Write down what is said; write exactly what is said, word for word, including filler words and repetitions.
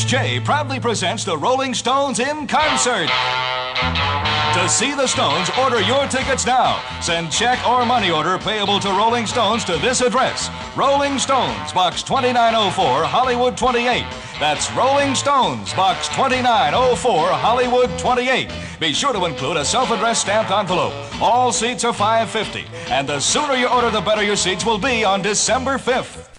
H J proudly presents the Rolling Stones in concert. To see the Stones, order your tickets now. Send check or money order payable to Rolling Stones to this address. Rolling Stones, Box twenty-nine oh four, Hollywood twenty-eight. That's Rolling Stones, Box twenty-nine oh four, Hollywood twenty-eight. Be sure to include a self-addressed stamped envelope. All seats are five fifty, and the sooner you order, the better your seats will be on December fifth.